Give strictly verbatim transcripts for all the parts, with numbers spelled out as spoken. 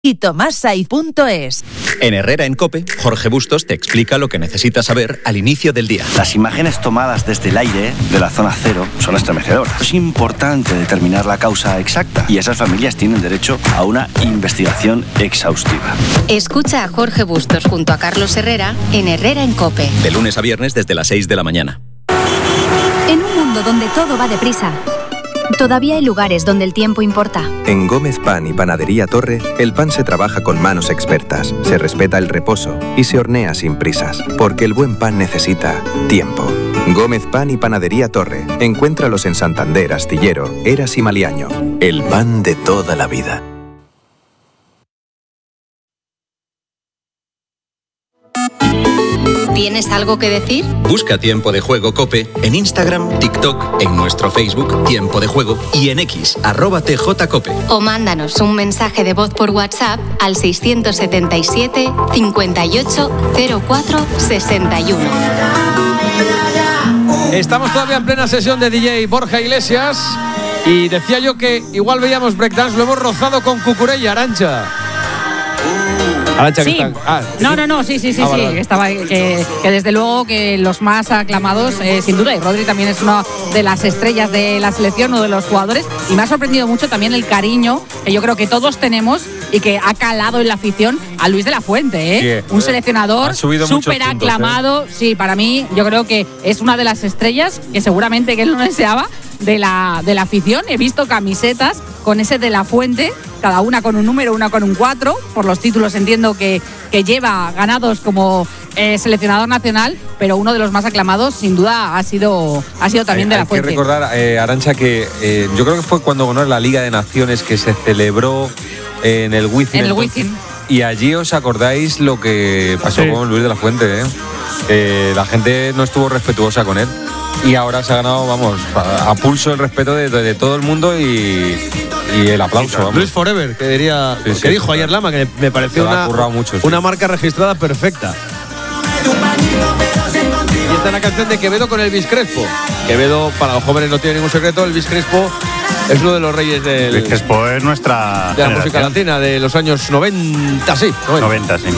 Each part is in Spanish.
y tomassaiz punto es. En Herrera en COPE, Jorge Bustos te explica lo que necesitas saber al inicio del día. Las imágenes tomadas desde el aire de la zona cero son estremecedoras. Es importante determinar la causa exacta y esas familias tienen derecho a una investigación exhaustiva. Escucha a Jorge Bustos junto a Carlos Herrera en Herrera en COPE. De lunes a viernes desde las seis de la mañana. En un mundo donde todo va deprisa, todavía hay lugares donde el tiempo importa. En Gómez Pan y Panadería Torre, el pan se trabaja con manos expertas, se respeta el reposo y se hornea sin prisas, porque el buen pan necesita tiempo. Gómez Pan y Panadería Torre. Encuéntralos en Santander, Astillero, Eras y Maliaño. El pan de toda la vida. ¿Tienes algo que decir? Busca Tiempo de Juego COPE en Instagram, TikTok, en nuestro Facebook Tiempo de Juego y en X, arroba tjcope. O mándanos un mensaje de voz por WhatsApp al seiscientos setenta y siete, cincuenta y ocho, cero cuatro, sesenta y uno. Estamos todavía en plena sesión de D J Borja Iglesias y decía yo que igual veíamos breakdance, lo hemos rozado con Cucurella, Arantxa. Arantxa, sí. ¿qué tal? Ah, no, no, no, sí, sí, sí, ah, sí. vale, vale. Estaba que, que desde luego que los más aclamados, eh, sin duda, y Rodri también es una de las estrellas de la selección, uno de los jugadores, y me ha sorprendido mucho también el cariño que yo creo que todos tenemos y que ha calado en la afición a Luis de la Fuente, ¿eh? Sí, un seleccionador súper aclamado. ¿eh? Sí, para mí yo creo que es una de las estrellas que seguramente que él no deseaba de la, de la afición. He visto camisetas con ese de la Fuente, cada una con un número, una con un cuatro, por los títulos entiendo que, que lleva ganados como eh, seleccionador nacional, pero uno de los más aclamados sin duda ha sido, ha sido también hay, de la hay Fuente. Hay que recordar, eh, Arantxa, que eh, yo creo que fue cuando ganó la Liga de Naciones que se celebró en el Wizzing. En el Wizzing. Y allí os acordáis lo que pasó sí. con Luis de la Fuente, ¿eh? Eh, la gente no estuvo respetuosa con él. Y ahora se ha ganado, vamos, a, a pulso el respeto de, de, de todo el mundo y, y el aplauso. Vamos. Luis Forever, que diría, sí, sí, que dijo ayer Lama, que me pareció una, mucho, sí. una marca registrada perfecta. Y está en la canción de Quevedo con Elvis Crespo. Quevedo, para los jóvenes no tiene ningún secreto, Elvis Crespo es uno de los reyes del, Elvis Crespo es nuestra de la música latina de los años noventa, sí. noventa, sí.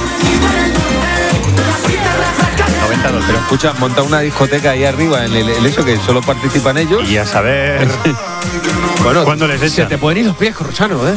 Pero escucha, monta una discoteca ahí arriba en el, el eso que solo participan ellos. Y a saber bueno, cuándo les echan. Se te pueden ir los pies, Corrochano, ¿eh?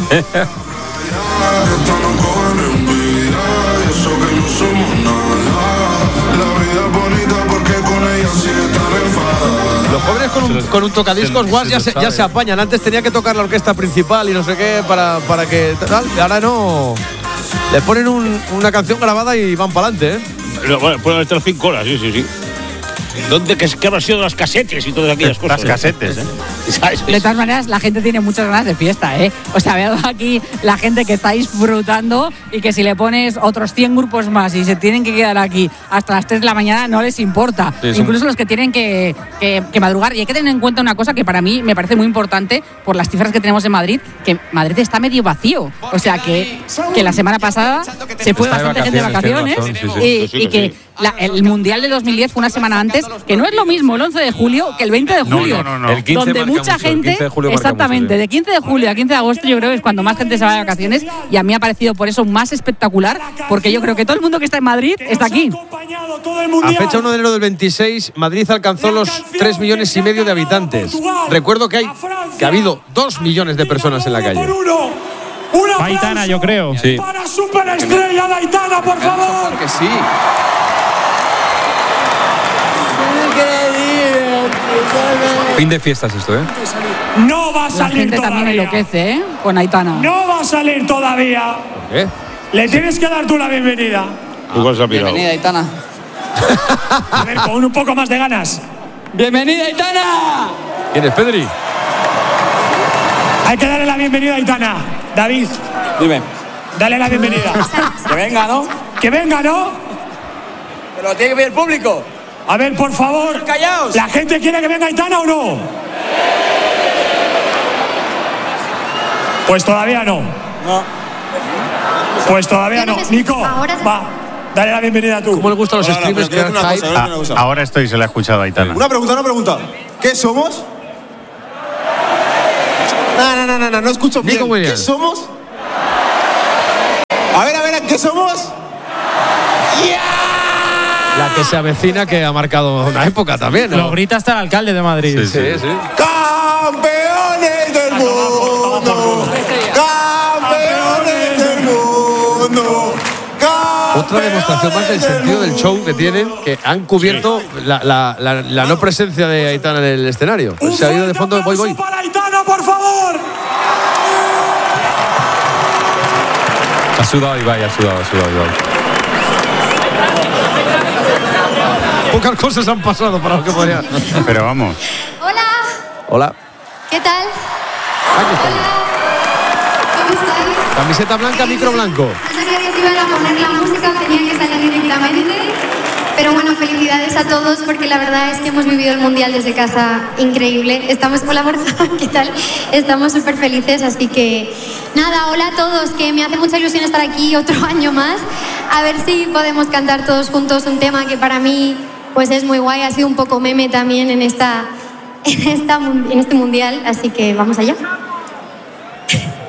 Los jóvenes con un, con un tocadiscos guas ya se, ya se apañan. Antes tenía que tocar la orquesta principal y no sé qué para, para que tal. Ahora no. Les ponen un, una canción grabada y van para adelante, ¿eh? Bueno, pueden estar cinco horas, sí, sí, sí. ¿Dónde que, que habrán sido las casetes y todas aquellas cosas? Las casetes, ¿eh? ¿Sabes? De todas maneras, la gente tiene muchas ganas de fiesta, ¿eh? O sea, veo aquí la gente que está disfrutando y que si le pones otros cien grupos más y se tienen que quedar aquí hasta las tres de la mañana, no les importa. Sí, incluso son... los que tienen que, que, que madrugar. Y hay que tener en cuenta una cosa que para mí me parece muy importante por las cifras que tenemos en Madrid, que Madrid está medio vacío. O sea, que, que la semana pasada se fue está bastante gente de vacaciones razón, sí, sí. y, sí, y que la, el Mundial de dos mil diez fue una semana antes, que no es lo mismo el once de julio que el veinte de julio. No, no, no, no. El quince donde mucha mucho, gente, de exactamente, mucho, de quince de julio a quince de agosto yo creo que es cuando más gente se va de vacaciones y a mí me ha parecido por eso más espectacular, porque yo creo que todo el mundo que está en Madrid está aquí. A fecha uno de enero del veintiséis, Madrid alcanzó los tres millones y medio de habitantes. Recuerdo que hay que ha habido dos millones de personas en la calle. Aitana, yo creo. Sí. Para superestrella de Aitana, por favor. Que sí. Fin de fiestas esto, ¿eh? No va a salir. La gente todavía. también enloquece, ¿eh? Con Aitana. No va a salir todavía. ¿Por qué? Le tienes que dar tú la bienvenida. Igual se ha pirado. Bienvenida, Aitana. A ver, con un poco más de ganas. ¡Bienvenida, Aitana! ¿Quién es, Pedri? Hay que darle la bienvenida a Aitana. David. Dime. Dale la bienvenida. Que venga, ¿no? Que venga, ¿no? Pero tiene que ver el público. A ver, por favor. Callaos. ¿La gente quiere que venga Aitana o no? Pues todavía no. No. Pues todavía no. Nico, va. Dale la bienvenida tú. ¿Cómo le gustan los streamers que una cosa, ah, una cosa. Ahora estoy, se la he escuchado a Aitana. Una pregunta, una pregunta. ¿Qué somos? No, no, no, no, no, no escucho bien. ¿Qué somos? ¿Qué somos? La que se avecina, que ha marcado una época también, ¿no? Lo grita hasta el alcalde de Madrid. Sí, sí. sí. ¡Campeones del mundo! ¡Campeones del mundo! Otra demostración más del sentido del show que tienen, que han cubierto la, la, la, la no presencia de Aitana en el escenario. Se ha ido de fondo, voy, voy. para Aitana, por favor! Ha sudado Ibai, ha sudado, ha sudado Ibai. Pocas cosas han pasado para lo que podría. Pero vamos. Hola, Hola. ¿qué tal? Aquí estamos. ¿Cómo estáis? Camiseta blanca, micro blanco. Pensaba que se iban a poner la música, tenía que salir directamente. Pero bueno, felicidades a todos porque la verdad es que hemos vivido el Mundial desde casa increíble. Estamos con la Borja, ¿qué tal? Estamos súper felices, así que nada, hola a todos, que me hace mucha ilusión estar aquí otro año más. A ver si podemos cantar todos juntos un tema que para mí pues es muy guay, ha sido un poco meme también en, esta, en, esta, en este Mundial, así que vamos allá.